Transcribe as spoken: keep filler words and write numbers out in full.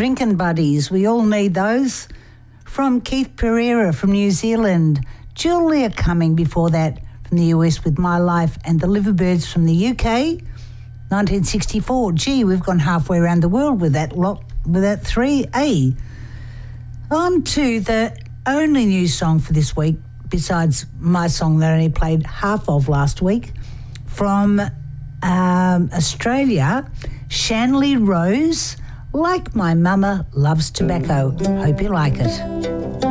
drinking buddies. We all need those. From Keith Pereira from New Zealand. Julia Cumming before that from the U S with My Life, and the Liverbirds from the U K, nineteen sixty-four. Gee, we've gone halfway around the world with that lot, with that three A. On to the only new song for this week, besides my song that I only played half of last week, from um, Australia, Shanley Rose, Like My Mama Loves Tobacco. Hope you like it.